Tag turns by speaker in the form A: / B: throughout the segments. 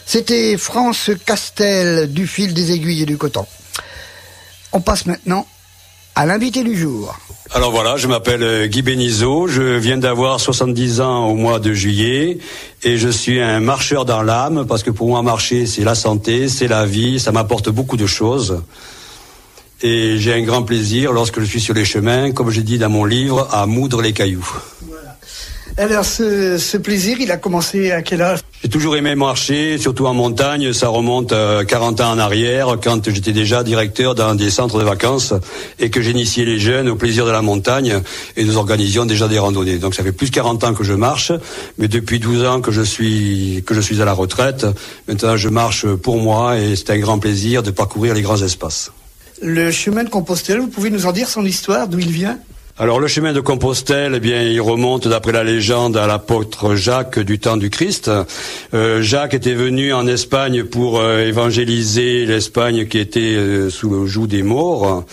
A: C'était France Castel du fil des aiguilles et du coton. On passe maintenant à l'invité du jour.
B: Alors voilà, je m'appelle Guy Bénizeau, je viens d'avoir 70 ans au mois de juillet et je suis un marcheur dans l'âme parce que pour moi marcher c'est la santé, c'est la vie, ça m'apporte beaucoup de choses. Et j'ai un grand plaisir lorsque je suis sur les chemins, comme j'ai dit dans mon livre, à moudre les cailloux.
A: Voilà. Alors ce plaisir, il a commencé à quel âge ?
B: J'ai toujours aimé marcher, surtout en montagne, ça remonte 40 ans en arrière, quand j'étais déjà directeur dans des centres de vacances et que j'initiais les jeunes au plaisir de la montagne et nous organisions déjà des randonnées. Donc ça fait plus de 40 ans que je marche, mais depuis 12 ans que je suis à la retraite, maintenant je marche pour moi et c'est un grand plaisir de parcourir les grands espaces.
A: Le chemin de Compostelle, vous pouvez nous en dire son histoire, d'où il vient ?
B: Alors le chemin de Compostelle, eh bien, il remonte d'après la légende à l'apôtre Jacques du temps du Christ. Jacques était venu en Espagne pour évangéliser l'Espagne qui était sous le joug des Maures,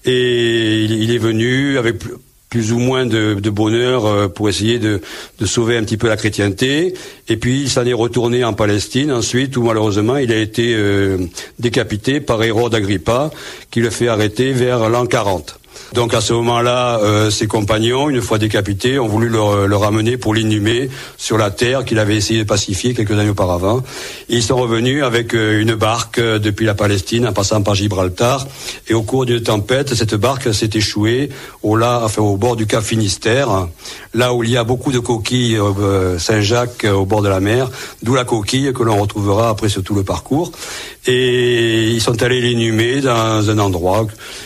B: et il est venu avec plus ou moins de bonheur pour essayer de sauver un petit peu la chrétienté. Et puis il s'en est retourné en Palestine ensuite, où malheureusement il a été décapité par Hérode Agrippa, qui le fait arrêter vers l'an 40. Donc à ce moment-là, ses compagnons, une fois décapités, ont voulu le ramener pour l'inhumer sur la terre qu'il avait essayé de pacifier quelques années auparavant. Et ils sont revenus avec une barque depuis la Palestine en passant par Gibraltar. Et au cours d'une tempête, cette barque s'est échouée au bord du Cap Finistère, là où il y a beaucoup de coquilles Saint-Jacques au bord de la mer, d'où la coquille que l'on retrouvera après sur tout le parcours. Et ils sont allés l'inhumer dans un endroit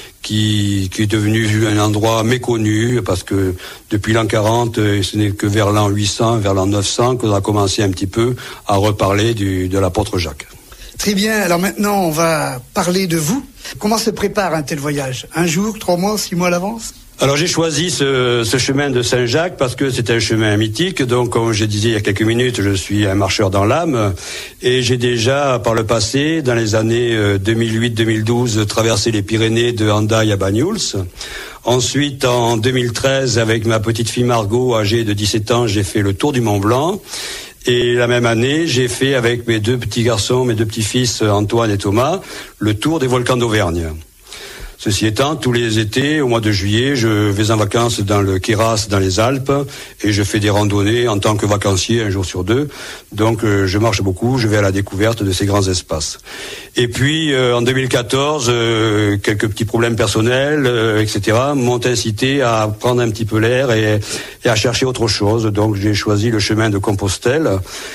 B: qui est devenu un endroit méconnu, parce que depuis l'an 40, ce n'est que vers l'an 800, vers l'an 900, qu'on a commencé un petit peu à reparler de l'apôtre Jacques.
A: Très bien, alors maintenant on va parler de vous. Comment se prépare un tel voyage ? 1 jour, 3 mois, 6 mois à l'avance ?
B: Alors j'ai choisi ce chemin de Saint-Jacques parce que c'est un chemin mythique. Donc comme je disais il y a quelques minutes, je suis un marcheur dans l'âme et j'ai déjà par le passé, dans les années 2008-2012, traversé les Pyrénées de Hendaye à Banyuls. Ensuite en 2013, avec ma petite fille Margot, âgée de 17 ans, j'ai fait le tour du Mont Blanc. Et la même année, j'ai fait avec mes 2 petits garçons, mes 2 petits-fils Antoine et Thomas, le tour des volcans d'Auvergne. Ceci étant, tous les étés, au mois de juillet, je vais en vacances dans le Queyras, dans les Alpes, et je fais des randonnées en tant que vacancier 1 jour sur 2. Donc je marche beaucoup, je vais à la découverte de ces grands espaces. Et puis en 2014, quelques petits problèmes personnels, etc., m'ont incité à prendre un petit peu l'air et à chercher autre chose. Donc j'ai choisi le chemin de Compostelle.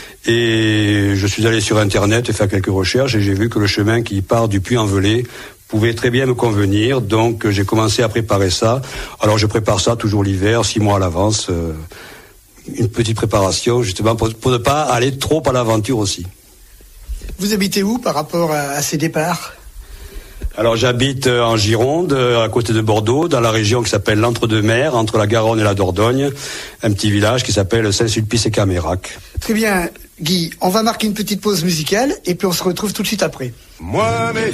B: Et je suis allé sur Internet et faire quelques recherches et j'ai vu que le chemin qui part du Puy-en-Velay pouvait très bien me convenir, donc j'ai commencé à préparer ça. Alors je prépare ça toujours l'hiver, 6 mois à l'avance, une petite préparation justement pour ne pas aller trop à l'aventure aussi.
A: Vous habitez où par rapport à ces départs ?
B: Alors j'habite en Gironde, à côté de Bordeaux, dans la région qui s'appelle l'Entre-deux-Mers, entre la Garonne et la Dordogne, un petit village qui s'appelle Saint-Sulpice-et-Camérac.
A: Très bien, Guy, on va marquer une petite pause musicale et puis on se retrouve tout de suite après.
C: Moi, mes